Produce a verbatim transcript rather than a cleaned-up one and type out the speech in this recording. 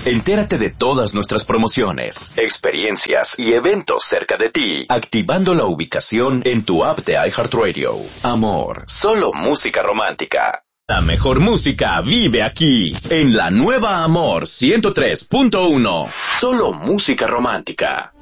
Entérate de todas nuestras promociones, experiencias y eventos cerca de ti, activando la ubicación en tu app de iHeartRadio. Amor, solo música romántica. La mejor música vive aquí, en la nueva Amor ciento tres punto uno. Solo música romántica.